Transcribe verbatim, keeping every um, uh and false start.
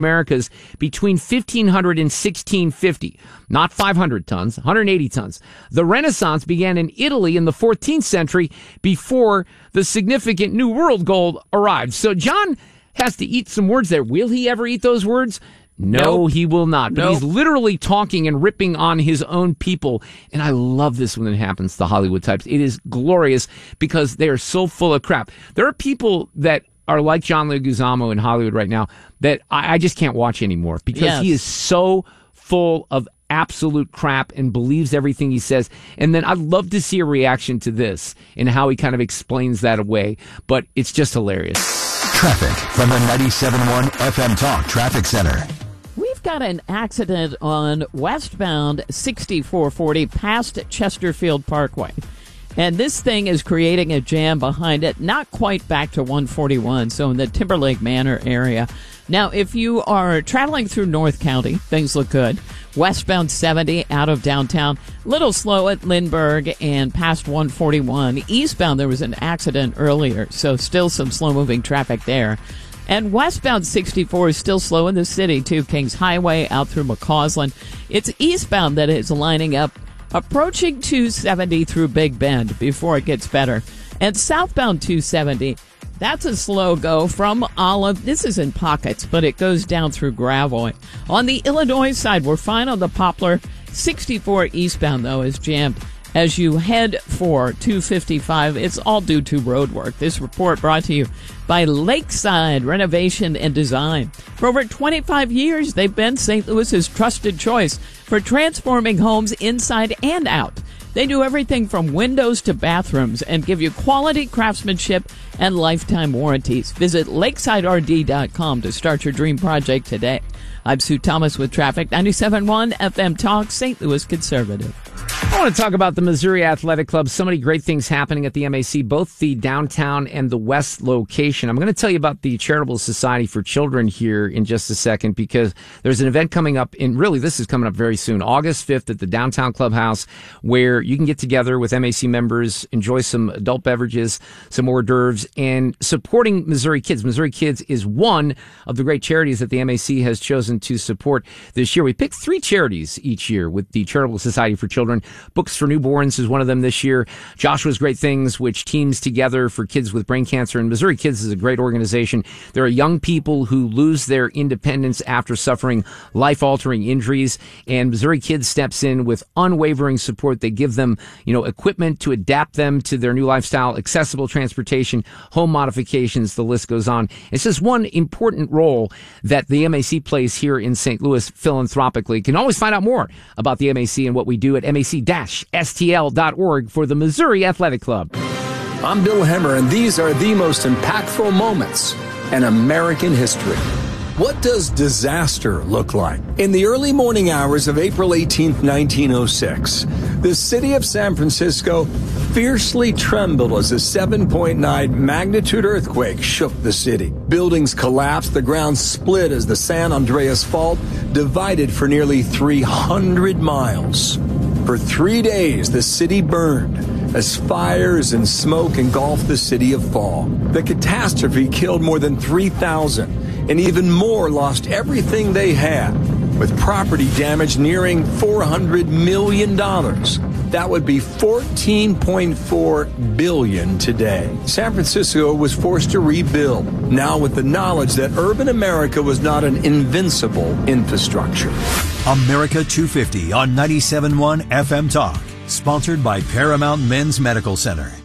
Americas between fifteen hundred and sixteen fifty, not five hundred tons, one hundred eighty tons. The Renaissance began in Italy in the fourteenth century before the significant New World gold arrived. So John has to eat some words there. Will he ever eat those words? No, nope. He will not. But nope. He's literally talking and ripping on his own people. And I love this when it happens to Hollywood types. It is glorious because they are so full of crap. There are people that are like John Leguizamo in Hollywood right now that I, I just can't watch anymore because yes. he is so full of absolute crap and believes everything he says. And then I'd love to see a reaction to this and how he kind of explains that away. But it's just hilarious. Traffic from the ninety-seven point one F M Talk Traffic Center. We've got an accident on westbound sixty-four forty past Chesterfield Parkway. And this thing is creating a jam behind it, not quite back to one forty-one, so in the Timberlake Manor area. Now, if you are traveling through North County, things look good. Westbound seventy out of downtown, little slow at Lindbergh and past one forty-one. Eastbound, there was an accident earlier, so still some slow-moving traffic there. And westbound sixty-four is still slow in the city, too. Kings Highway out through McCausland. It's eastbound that is lining up, approaching two seventy through Big Bend before it gets better. And southbound two seventy, that's a slow go from Olive. This is in pockets, but it goes down through Gravois. On the Illinois side, we're fine on the Poplar. sixty-four eastbound, though, is jammed. As you head for two fifty-five, it's all due to road work. This report brought to you by Lakeside Renovation and Design. For over twenty-five years, they've been Saint Louis's trusted choice for transforming homes inside and out. They do everything from windows to bathrooms and give you quality craftsmanship and lifetime warranties. Visit lakeside r d dot com to start your dream project today. I'm Sue Thomas with Traffic, ninety-seven point one F M Talk, Saint Louis Conservative. I want to talk about the Missouri Athletic Club. So many great things happening at the M A C, both the downtown and the west location. I'm going to tell you about the Charitable Society for Children here in just a second because there's an event coming up in, really, this is coming up very soon, August fifth at the Downtown Clubhouse, where you can get together with M A C members, enjoy some adult beverages, some hors d'oeuvres, and supporting Missouri Kids. Missouri Kids is one of the great charities that the M A C has chosen to support this year. We picked three charities each year with the Charitable Society for Children. Books for Newborns is one of them this year. Joshua's Great Things, which teams together for kids with brain cancer. And Missouri Kids is a great organization. There are young people who lose their independence after suffering life-altering injuries. And Missouri Kids steps in with unwavering support. They give them, you know, equipment to adapt them to their new lifestyle, accessible transportation, home modifications, the list goes on. It's just one important role that the M A C plays here in Saint Louis philanthropically. You can always find out more about the M A C and what we do at M A C S T L dot org for the Missouri Athletic Club. I'm Bill Hemmer, and these are the most impactful moments in American history. What does disaster look like? In the early morning hours of April eighteenth, nineteen oh six, the city of San Francisco fiercely trembled as a seven point nine magnitude earthquake shook the city. Buildings collapsed, the ground split as the San Andreas Fault divided for nearly three hundred miles. For three days, the city burned as fires and smoke engulfed the city of Fall. The catastrophe killed more than three thousand, and even more lost everything they had, with property damage nearing four hundred million dollars. That would be fourteen point four billion dollars today. San Francisco was forced to rebuild, now with the knowledge that urban America was not an invincible infrastructure. America two fifty on ninety-seven point one F M Talk, sponsored by Paramount Men's Medical Center.